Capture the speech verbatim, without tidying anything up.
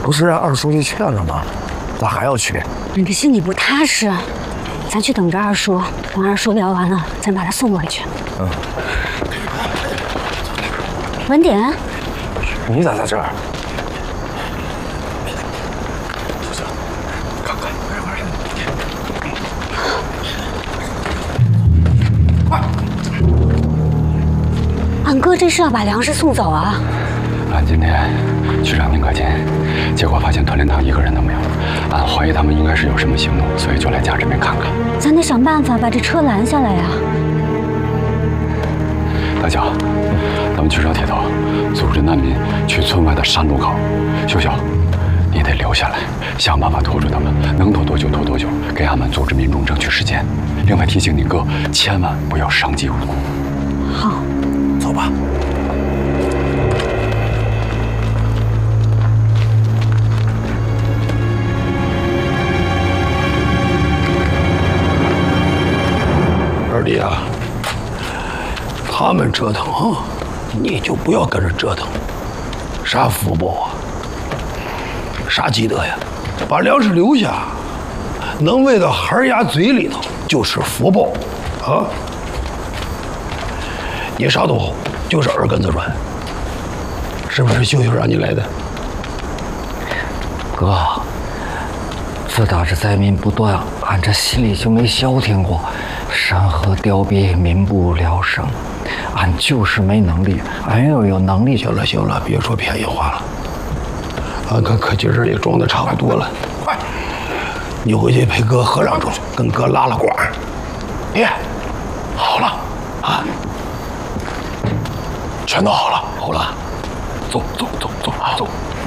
不是让二书记劝了吗？咋还要去？ 你的心里不踏实，咱去等着二叔，等二叔聊完了，咱把他送回去。 嗯。 文典， 你咋在这儿？ 看看，快点快点！ 快！俺哥这是要把粮食送走啊？ 俺今天去让宁可亲，结果发现团练堂一个人都没有。俺怀疑他们应该是有什么行动，所以就来家这边看看。 咱得想办法把这车拦下来呀！ 大脚，咱们去找铁头，组织难民去村外的山路口。秀秀，你得留下来，想办法拖住他们，能拖多久拖多久，给俺们组织民众争取时间。另外提醒你哥，千万不要伤及无辜。 好， 走吧。 二弟啊，他们折腾，你就不要跟着折腾。啥福报啊？啥积德呀？把粮食留下，能喂到孩牙嘴里头就是福报啊！你啥都好，就是耳根子软。是不是秀秀让你来的？ 哥，自打这灾民不断，俺这心里就没消停过。山河凋敝，民不聊生，俺就是没能力，俺要有能力。 行了行了，别说便宜话了。俺看可劲儿也装的差不多了，快，你回去陪哥喝两盅，跟哥拉拉呱。爹，好了啊，全都好了，好了，走走走走走。